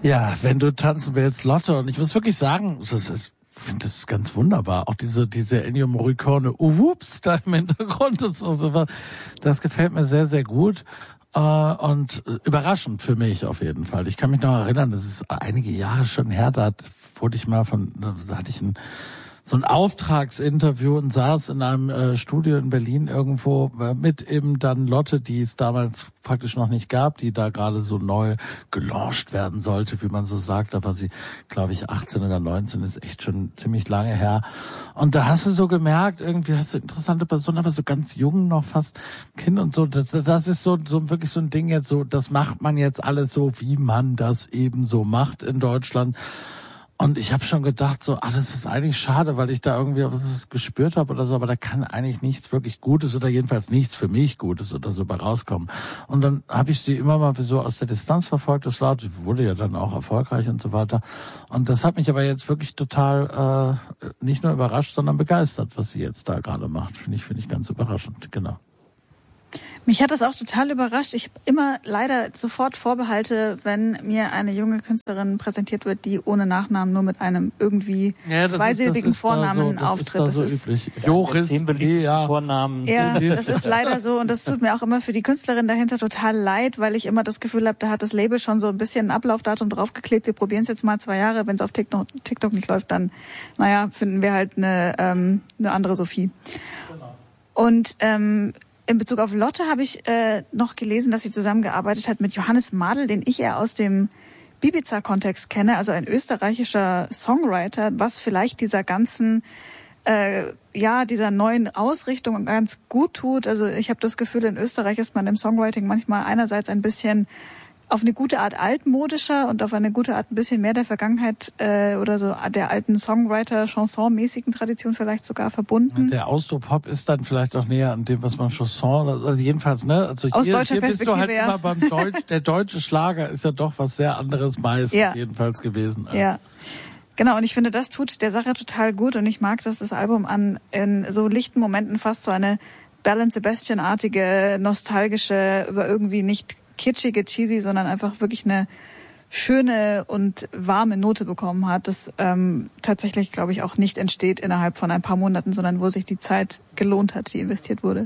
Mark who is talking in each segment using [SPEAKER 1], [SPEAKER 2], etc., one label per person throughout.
[SPEAKER 1] Ja, wenn du tanzen willst, Lotte. Und ich muss wirklich sagen, ich finde das ganz wunderbar. Auch diese Ennio Morricone, Whoops, da im Hintergrund, das gefällt mir sehr, sehr gut. Und überraschend für mich auf jeden Fall. Ich kann mich noch erinnern, das ist einige Jahre schon her, da hatte ich so ein Auftragsinterview und saß in einem Studio in Berlin irgendwo mit eben dann Lotte, die es damals praktisch noch nicht gab, die da gerade so neu gelauncht werden sollte, wie man so sagt. Da war sie, glaube ich, 18 oder 19, ist echt schon ziemlich lange her. Und da hast du so gemerkt, irgendwie hast du interessante Personen, aber so ganz jung noch, fast Kind und so. Das ist so wirklich so ein Ding jetzt so, das macht man jetzt alles so, wie man das eben so macht in Deutschland. Und ich habe schon gedacht, so, das ist eigentlich schade, weil ich da irgendwie was gespürt habe oder so, aber da kann eigentlich nichts wirklich Gutes oder jedenfalls nichts für mich Gutes oder so bei rauskommen. Und dann habe ich sie immer mal so aus der Distanz verfolgt, das wurde ja dann auch erfolgreich und so weiter. Und das hat mich aber jetzt wirklich total nicht nur überrascht, sondern begeistert, was sie jetzt da gerade macht. Finde ich ganz überraschend, genau.
[SPEAKER 2] Mich hat das auch total überrascht. Ich habe immer leider sofort Vorbehalte, wenn mir eine junge Künstlerin präsentiert wird, die ohne Nachnamen nur mit einem irgendwie zweisilbigen Vornamen auftritt.
[SPEAKER 1] Das ist so üblich. Joris,
[SPEAKER 3] Vornamen.
[SPEAKER 2] Ja, das ist leider so und das tut mir auch immer für die Künstlerin dahinter total leid, weil ich immer das Gefühl habe, da hat das Label schon so ein bisschen ein Ablaufdatum draufgeklebt. Wir probieren es jetzt mal 2 Jahre. Wenn es auf TikTok nicht läuft, dann, finden wir halt eine andere Sophie. Genau. Und in Bezug auf Lotte habe ich noch gelesen, dass sie zusammengearbeitet hat mit Johannes Madl, den ich eher aus dem Bibiza-Kontext kenne, also ein österreichischer Songwriter, was vielleicht dieser ganzen, dieser neuen Ausrichtung ganz gut tut. Also ich habe das Gefühl, in Österreich ist man im Songwriting manchmal einerseits ein bisschen auf eine gute Art altmodischer und auf eine gute Art ein bisschen mehr der Vergangenheit oder so der alten Songwriter-Chanson-mäßigen Tradition vielleicht sogar verbunden.
[SPEAKER 1] Der Austropop ist dann vielleicht auch näher an dem, was man Chanson, also jedenfalls, ne? Also
[SPEAKER 2] aus deutscher
[SPEAKER 1] hier bist du halt
[SPEAKER 2] Perspektive,
[SPEAKER 1] immer beim der deutsche Schlager ist ja doch was sehr anderes meistens jedenfalls gewesen.
[SPEAKER 2] Ja. Genau, und ich finde, das tut der Sache total gut und ich mag, dass das Album in so lichten Momenten fast so eine Belle and Sebastian-artige, nostalgische, aber irgendwie nicht kitschige, cheesy, sondern einfach wirklich eine schöne und warme Note bekommen hat, das tatsächlich, glaube ich, auch nicht entsteht innerhalb von ein paar Monaten, sondern wo sich die Zeit gelohnt hat, die investiert wurde.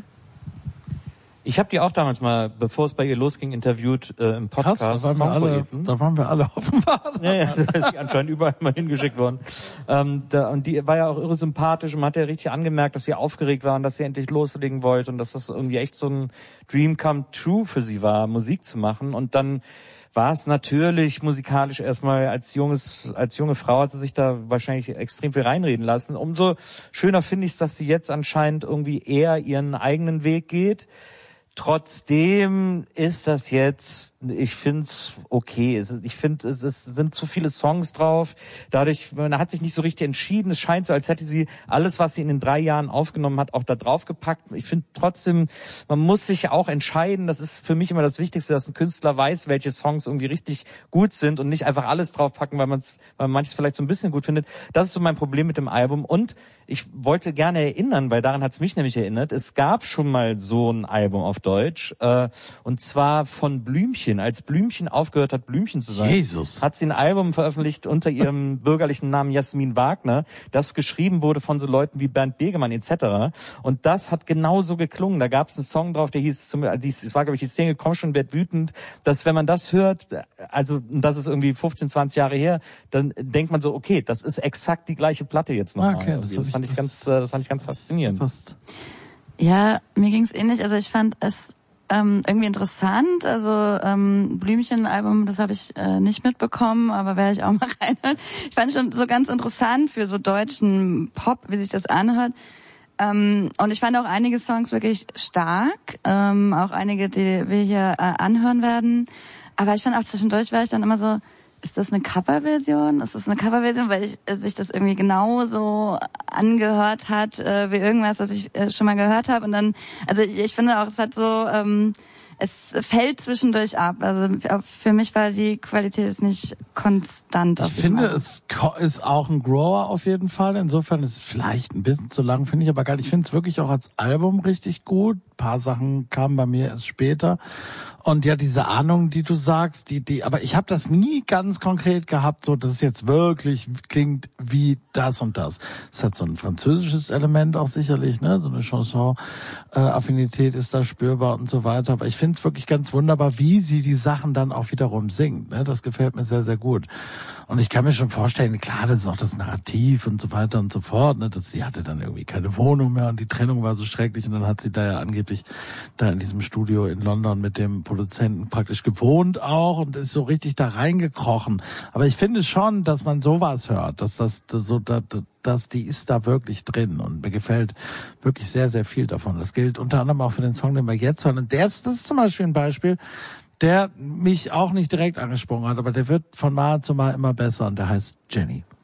[SPEAKER 3] Ich habe die auch damals mal, bevor es bei ihr losging, interviewt im Podcast.
[SPEAKER 1] Krass, da waren wir alle offenbar.
[SPEAKER 3] Ja, da ist sie anscheinend überall mal hingeschickt worden. Und die war ja auch irre sympathisch und man hat ja richtig angemerkt, dass sie aufgeregt war und dass sie endlich loslegen wollte und dass das irgendwie echt so ein Dream come true für sie war, Musik zu machen. Und dann war es natürlich musikalisch erstmal als junge Frau hat sie sich da wahrscheinlich extrem viel reinreden lassen. Umso schöner finde ich es, dass sie jetzt anscheinend irgendwie eher ihren eigenen Weg geht. Trotzdem ist das jetzt, ich finde es okay. Es sind zu viele Songs drauf. Dadurch, man hat sich nicht so richtig entschieden. Es scheint so, als hätte sie alles, was sie in den 3 Jahren aufgenommen hat, auch da drauf gepackt. Ich finde trotzdem, man muss sich auch entscheiden. Das ist für mich immer das Wichtigste, dass ein Künstler weiß, welche Songs irgendwie richtig gut sind und nicht einfach alles draufpacken, weil man manches vielleicht so ein bisschen gut findet. Das ist so mein Problem mit dem Album. Und ich wollte gerne erinnern, weil daran hat es mich nämlich erinnert, es gab schon mal so ein Album auf Deutsch, und zwar von Blümchen. Als Blümchen aufgehört hat, Blümchen zu sein, hat sie ein Album veröffentlicht unter ihrem bürgerlichen Namen Jasmin Wagner, das geschrieben wurde von so Leuten wie Bernd Begemann etc. Und das hat genauso geklungen. Da gab es einen Song drauf, der hieß, es war glaube ich die Single Komm schon, werd wütend, dass wenn man das hört, also das ist irgendwie 15, 20 Jahre her, dann denkt man so, okay, das ist exakt die gleiche Platte jetzt nochmal.
[SPEAKER 1] Okay,
[SPEAKER 3] das fand ich ganz faszinierend.
[SPEAKER 4] Ja, mir ging's ähnlich. Also ich fand es irgendwie interessant. Also Blümchen-Album, das habe ich nicht mitbekommen, aber werde ich auch mal reinhören. Ich fand schon so ganz interessant für so deutschen Pop, wie sich das anhört. Und ich fand auch einige Songs wirklich stark, auch einige, die wir hier anhören werden. Aber ich fand auch zwischendurch war ich dann immer so, ist das eine Coverversion? Ist das eine Coverversion, weil sich das irgendwie genauso angehört hat wie irgendwas, was ich schon mal gehört habe. Und dann, also ich finde auch, es hat so es fällt zwischendurch ab. Also für mich war die Qualität jetzt nicht konstant.
[SPEAKER 1] Ich finde, es ist auch ein Grower auf jeden Fall. Insofern ist es vielleicht ein bisschen zu lang, finde ich aber geil. Ich finde es wirklich auch als Album richtig gut. Ein paar Sachen kamen bei mir erst später. Und ja, diese Ahnung, die du sagst, aber ich habe das nie ganz konkret gehabt, so dass es jetzt wirklich klingt wie das und das. Es hat so ein französisches Element auch sicherlich, ne, so eine Chanson-Affinität ist da spürbar und so weiter. Aber ich finde es wirklich ganz wunderbar, wie sie die Sachen dann auch wiederum singt. Ne? Das gefällt mir sehr, sehr gut. Und ich kann mir schon vorstellen, klar, das ist auch das Narrativ und so weiter und so fort. Ne? Sie hatte dann irgendwie keine Wohnung mehr und die Trennung war so schrecklich und dann hat sie da ja angeblich da in diesem Studio in London mit dem Produzenten praktisch gewohnt auch und ist so richtig da reingekrochen. Aber ich finde schon, dass man sowas hört, dass die ist da wirklich drin und mir gefällt wirklich sehr, sehr viel davon. Das gilt unter anderem auch für den Song, den wir jetzt hören. Und das ist zum Beispiel ein Beispiel, der mich auch nicht direkt angesprochen hat, aber der wird von Mal zu Mal immer besser und der heißt Jenny.